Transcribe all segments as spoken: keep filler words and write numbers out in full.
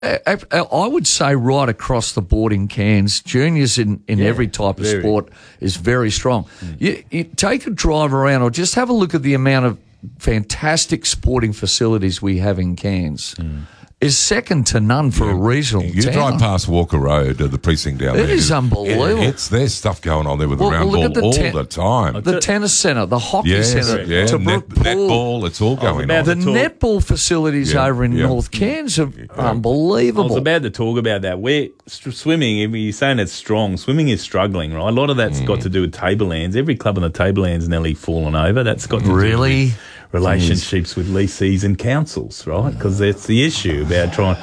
I, I would say right across the board in Cairns, juniors in, in Yeah, every type of very. sport is very strong. Mm. You, you take a drive around or just have a look at the amount of fantastic sporting facilities we have in Cairns. Mm. Is second to none for yeah. a regional You town. drive past Walker Road, uh, the precinct down it there. It is unbelievable. It, it's there's stuff going on there with well, the round well, ball the all ten- the time. The tennis centre, the hockey yes, centre, yeah, to net, netball, it's all going oh, on. The netball facilities yeah, over in yeah. North Cairns are yeah. unbelievable. I was about to talk about that. Where st- swimming, if you're saying it's strong, swimming is struggling, right? A lot of that's mm. got to do with tablelands. Every club on the tableland's nearly fallen over. That's got to really? do with relationships Jeez. with lessees and councils, right? Because that's the issue about trying.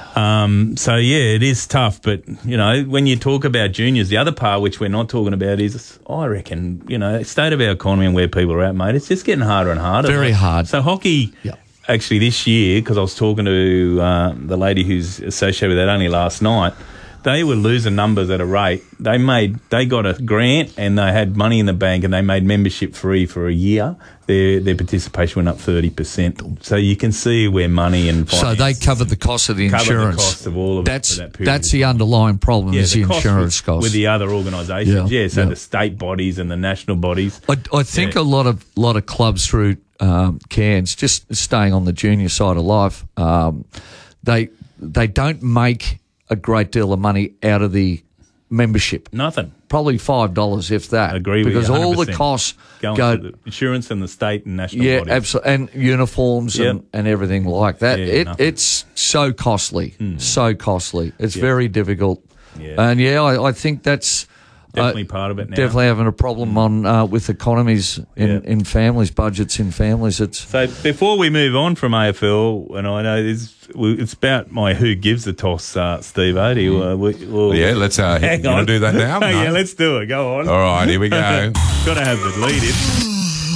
Um, so, yeah, it is tough. But, you know, when you talk about juniors, the other part which we're not talking about is, I reckon, you know, state of our economy and where people are at, mate, it's just getting harder and harder. Very like, hard. So hockey, yep. actually this year, because I was talking to uh, the lady who's associated with that only last night, they were losing numbers at a rate. They made, they got a grant and they had money in the bank and they made membership free for a year. Their their participation went up thirty percent. So you can see where money and so they covered the cost of the insurance. Covered the cost of all of that's, it for that period. That's the underlying problem yeah, is the, the insurance cost. cost. With the other organisations, yeah. yeah so yeah. the state bodies and the national bodies. I, I think yeah. a lot of lot of clubs through um, Cairns, just staying on the junior side of life, um, they they don't make a great deal of money out of the membership. Nothing. Probably five dollars, if that. I agree with because you. Because all the costs Going go to the insurance and the state and national yeah, bodies. absolutely, and uniforms yep. and, and everything like that. Yeah, it, it's so costly, hmm. so costly. It's yeah. very difficult. Yeah. And yeah, I, I think that's definitely uh, part of it now. Definitely having a problem on uh, with economies in, Yeah. in families, budgets in families. It's So before we move on from A F L, and I know it's, it's about my who gives the toss, uh, Steve Odie. Uh, we, we'll, yeah, let's uh, hang you on. want to do that now? No. yeah, let's do it. Go on. All right, here we go. Got to have the lead in.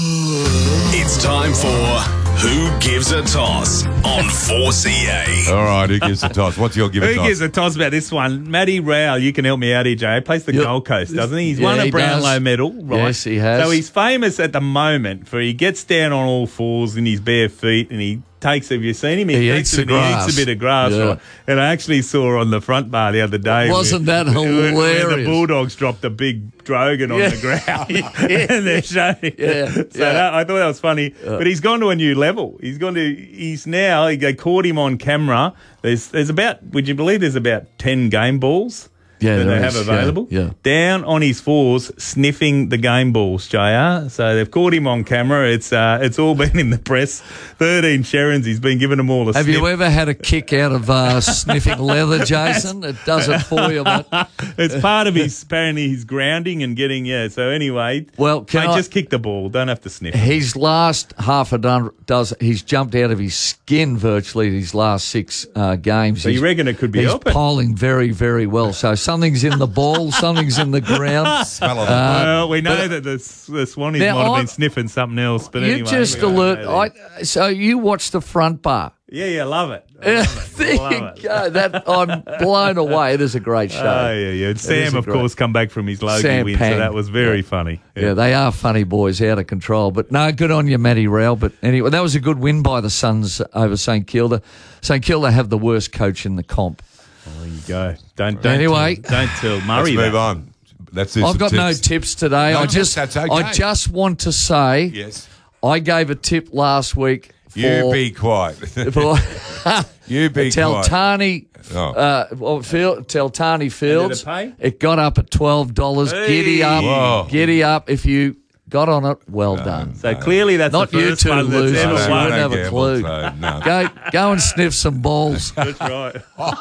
It's time for Who Gives a Toss on four C A. All right, who gives a toss? What's your give a Who toss? gives a toss about this one? Matty Rowell, you can help me out here, Jay. He plays the Yep. Gold Coast, doesn't he? He's Yeah, won a he Brownlow does. medal, right? Yes, he has. So he's famous at the moment for he gets down on all fours in his bare feet and he takes, have you seen him? He takes eats the it- grass. He eats a bit of grass, Yeah. right? And I actually saw on the front bar the other day. Wasn't where, that where- Where the hilarious? Bulldogs dropped a big Drogan on Yeah. the ground and they're showing it. Yeah, So yeah. that, I thought that was funny. But he's gone to a new level. He's gone to, he's now, they caught him on camera. There's, there's about, would you believe there's about ten game balls? Yeah, that there they is. have available. Yeah, yeah. Down on his fours, sniffing the game balls, J R. So they've caught him on camera. It's uh, it's all been in the press. Thirteen Sharons. He's been giving them all a Have sniff. you ever had a kick out of uh, sniffing leather, Jason? It does it for you, but It's part of his apparently his grounding and getting yeah. So anyway, Well, can mate, I- just kick the ball. Don't have to sniff. it. his last half a done does he's jumped out of his skin virtually these last six uh, games. So you He's- reckon it could be he's helping? polling very, very well. So something's in the ball, something's in the ground. Smell of it. well, we know that the the Swannies Now, might have I'm- been sniffing something else. But You anyway, just we don't alert. know then. I, so you watch the front bar. Yeah, yeah, love it. I love it. There I love you it. go. That I'm blown away. It is a great show. Oh, yeah, yeah. And is Sam, a of great- course, come back from his Logie Sam win, Pang. so that was very Yeah. funny. Yeah, they are funny boys, out of control. But no, good on you, Matty Rowell. But anyway, that was a good win by the Suns over St Kilda. St Kilda have the worst coach in the comp. There you go. Don't, don't Anyway. tell, don't tell Let's Murray move that. on. Let's do I've some got no tips. tips today. No I tips, just, that's okay. I just want to say, Yes. I gave a tip last week. For, You be quiet. for You be quiet. Teltani, Oh. uh, well, Field, Teltani Fields. it pay? It got up at twelve dollars. Hey. Giddy up, Whoa. giddy up. If you got on it, well done. So clearly that's Not the you first two one that's losers. ever You I won. wouldn't have a gamble, clue. so no. Go, go and sniff some balls. That's right.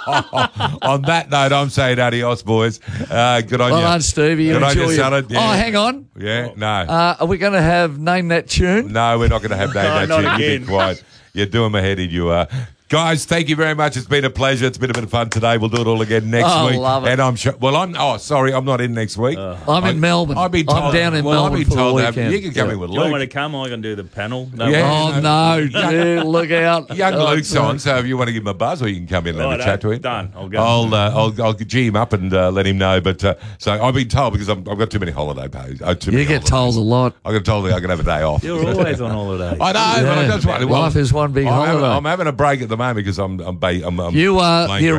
On that note, I'm saying adios, boys. Uh, good on Well you. done, Stevie. You Good on enjoy you, your- Salad. Oh, hang on. Yeah, no. Uh, are we going to have Name That Tune? No, we're not going to have No, that. not you. You again. be quiet. You're doing my head in, you are. Guys, thank you very much. It's been a pleasure. It's been a bit of fun today. We'll do it all again next Oh, week. love it. And I'm sure. Well, I'm. Oh, sorry, I'm not in next week. I'm in I- Melbourne. I've been I'm told, down in well, Melbourne I've been for the told to have, weekend. you can come Yeah. in with Do you want me to Luke. come? I can do the panel. No Yeah. Oh, no. Yeah, look out. Young Oh, Luke's on, so if you want to give him a buzz, or you can come in and have Righto, a chat to him. done. I'll go. I'll, uh, I'll, I'll G him up and uh, let him know. But uh, so I've been told because I'm, I've got too many holiday pays. Oh, too You many get holidays. told a lot. I got told that I can have a day off. You're always on holiday. I know, but I Yeah. just want Life is one big I'm having, holiday. I'm having a break at the moment. moment because I'm I'm, ba- I'm, I'm You are playing the